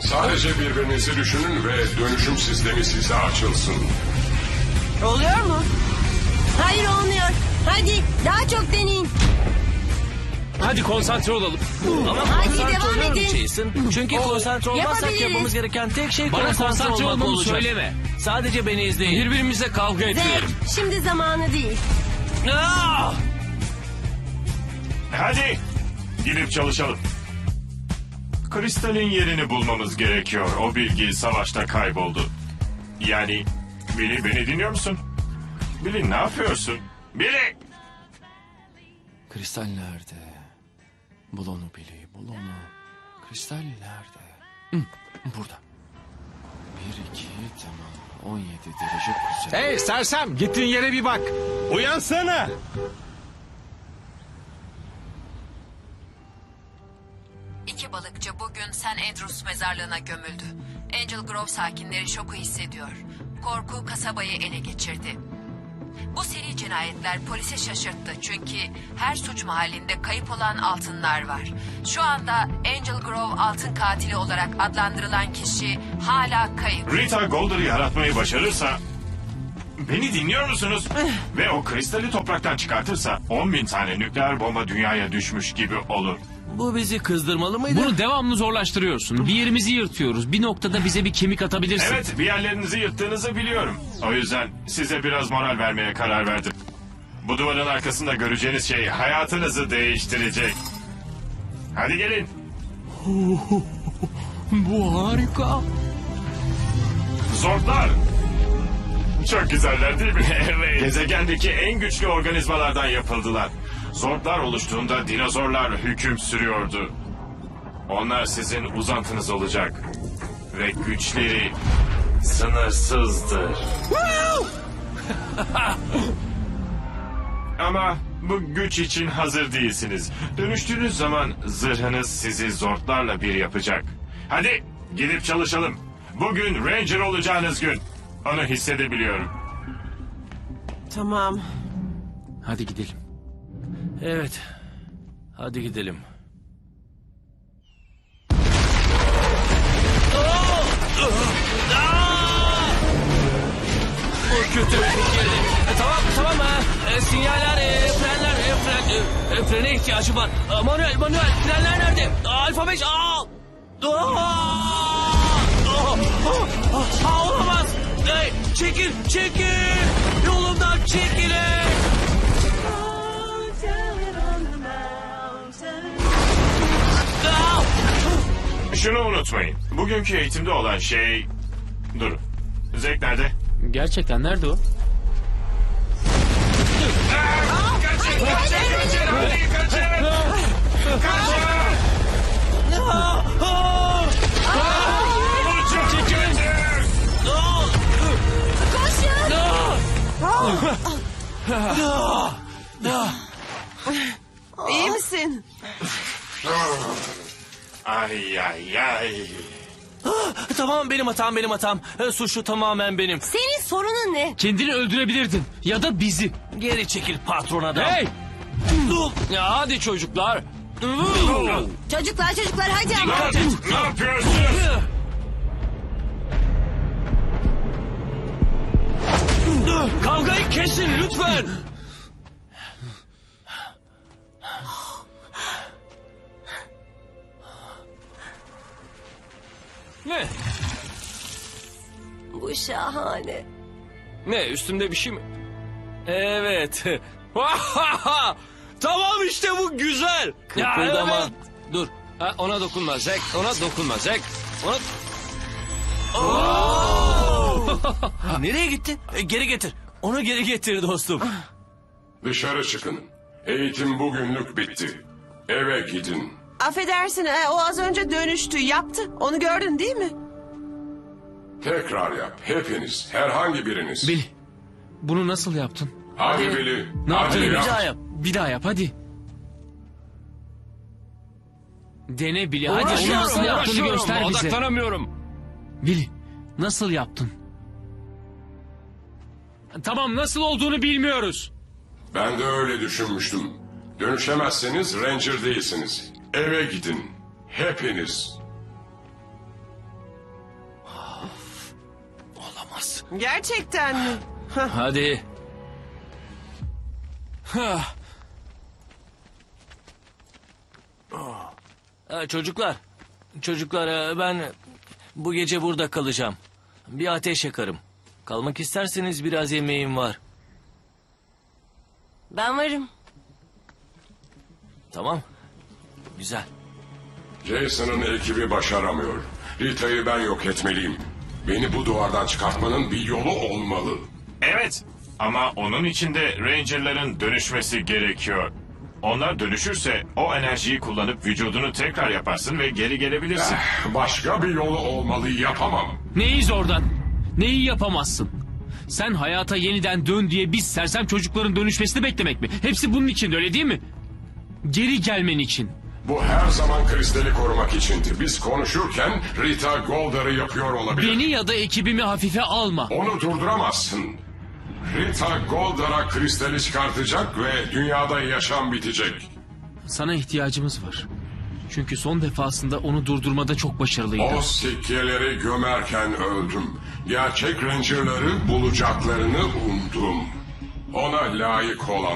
Sadece birbirinizi düşünün ve dönüşüm sistemi size açılsın. Oluyor mu? Hayır olmuyor. Hadi daha çok deneyin. Hadi konsantre olalım. Ama Hadi konsantre devam oluyorum edin. Jason. Çünkü konsantre olmazsak Yapabiliriz. yapmamız gereken tek şey Bana konsantre olmak olmamı olacak. söyleme. Sadece beni izleyin. Birbirimize kavga Zek, etmeyelim. şimdi zamanı değil. Ah! Hadi gidip çalışalım. Kristal'in yerini bulmamız gerekiyor. O bilgi savaşta kayboldu. Yani Billy, beni dinliyor musun? Billy, ne yapıyorsun? Billy! Kristal nerede? Bul onu Billy, bul onu. Kristal nerede? Burada. 1, 2, tamam. 17 derece kuzey. Hey sersem, gittiğin yere bir bak. Uyansana. İki balıkçı bugün St. Andrews mezarlığına gömüldü. Angel Grove sakinleri şoku hissediyor. Korku kasabayı ele geçirdi. Bu seri cinayetler polise şaşırttı çünkü her suç mahallinde kayıp olan altınlar var. Şu anda Angel Grove altın katili olarak adlandırılan kişi hala kayıp. Rita Golder'ı yaratmayı başarırsa... Beni dinliyor musunuz? Ve o kristali topraktan çıkartırsa 10.000 tane nükleer bomba dünyaya düşmüş gibi olur. Bu bizi kızdırmalı mıydı? Bunu devamlı zorlaştırıyorsun. Bir yerimizi yırtıyoruz. Bir noktada bize bir kemik atabilirsin. Evet, bir yerlerinizi yırttığınızı biliyorum. O yüzden size biraz moral vermeye karar verdim. Bu duvarın arkasında göreceğiniz şey hayatınızı değiştirecek. Hadi gelin. Bu harika. Zortlar. Çok güzeller değil mi? Evet. Gezegendeki en güçlü organizmalardan yapıldılar. Zortlar oluştuğunda dinozorlar hüküm sürüyordu. Onlar sizin uzantınız olacak. Ve güçleri sınırsızdır. Ama bu güç için hazır değilsiniz. Dönüştüğünüz zaman zırhınız sizi zortlarla bir yapacak. Hadi gidip çalışalım. Bugün Ranger olacağınız gün. Onu hissedebiliyorum. Tamam. Hadi gidelim. Evet. Hadi gidelim. Bu kötü bir fikirdi. Tamam ha. Sinyaller, frene ihtiyacım var. Manuel, frenler nerede? Alfa 5, olamaz. Çekil. Yolumdan çekilin. Şunu unutmayın. Bugünkü eğitimde olan şey... Durun. Zek nerede? Gerçekten nerede o? İyi misin? Ay. Tamam, benim hatam. Suçlu tamamen benim. Senin sorunun ne? Kendini öldürebilirdin. Ya da bizi. Geri çekil patron adam. Hey! Ya hadi çocuklar. Çocuklar hadi ama. Ne yapıyorsun? Kavgayı kesin lütfen. Ne? Bu şahane. Ne, üstümde bir şey mi? Evet. Tamam işte, bu güzel. Kıpırdama. Evet. Dur. Ona dokunma Zek. Ona... Nereye gitti? Geri getir. Onu geri getir dostum. Dışarı çıkın. Eğitim bugünlük bitti. Eve gidin. Affedersin, o az önce dönüştü, yaptı. Onu gördün değil mi? Tekrar yap. Hepiniz. Herhangi biriniz. Billy, bunu nasıl yaptın? Hadi Billy. Ne yaptın? Hadi Bir yap. daha yap. Bir daha yap hadi. Dene Billy, hadi Uğraşıyorum, şunu nasıl yaptığını uğraşıyorum. göster bize. Odaklanamıyorum. Billy, nasıl yaptın? Tamam, nasıl olduğunu bilmiyoruz. Ben de öyle düşünmüştüm. Dönüşemezseniz Ranger değilsiniz. Eve gidin. Hepiniz. Gerçekten mi? Hadi. Hah. Çocuklar ben bu gece burada kalacağım. Bir ateş yakarım. Kalmak isterseniz biraz yemeğim var. Ben varım. Tamam. Güzel. Jason'ın ekibi başaramıyor. Rita'yı ben yok etmeliyim. Beni bu duvardan çıkartmanın bir yolu olmalı. Evet ama onun için de Ranger'ların dönüşmesi gerekiyor. Onlar dönüşürse o enerjiyi kullanıp vücudunu tekrar yaparsın ve geri gelebilirsin. Başka bir yolu olmalı, yapamam. Neyiz oradan? Neyi yapamazsın? Sen hayata yeniden dön diye biz sersem çocukların dönüşmesini beklemek mi? Hepsi bunun için öyle değil mi? Geri gelmen için. Bu her zaman kristali korumak içindi. Biz konuşurken Rita Goldar'ı yapıyor olabilir. Beni ya da ekibimi hafife alma. Onu durduramazsın. Rita Goldar'a kristali çıkartacak ve dünyada yaşam bitecek. Sana ihtiyacımız var. Çünkü son defasında onu durdurmada çok başarılıydı. O sikkeleri gömerken öldüm. Gerçek Ranger'ları bulacaklarını umdum. Ona layık olan